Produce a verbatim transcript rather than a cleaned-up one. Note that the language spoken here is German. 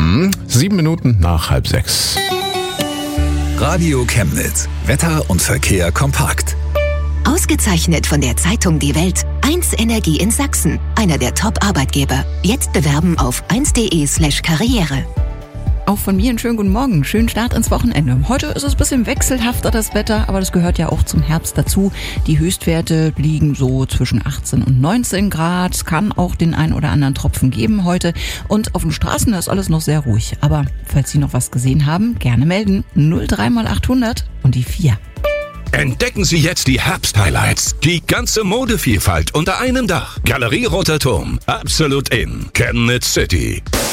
Mhm. Sieben Minuten nach halb sechs. Radio Chemnitz. Wetter und Verkehr kompakt. Ausgezeichnet von der Zeitung Die Welt. eins Energie in Sachsen. Einer der Top-Arbeitgeber. Jetzt bewerben auf eins punkt de slash karriere. Auch von mir einen schönen guten Morgen, schönen Start ins Wochenende. Heute ist es ein bisschen wechselhafter, das Wetter, aber das gehört ja auch zum Herbst dazu. Die Höchstwerte liegen so zwischen achtzehn und neunzehn Grad. Es kann auch den einen oder anderen Tropfen geben heute. Und auf den Straßen ist alles noch sehr ruhig. Aber falls Sie noch was gesehen haben, gerne melden. null drei mal achthundert und die vier. Entdecken Sie jetzt die Herbst-Highlights. Die ganze Modevielfalt unter einem Dach. Galerie Roter Turm. Absolut in Chemnitz City.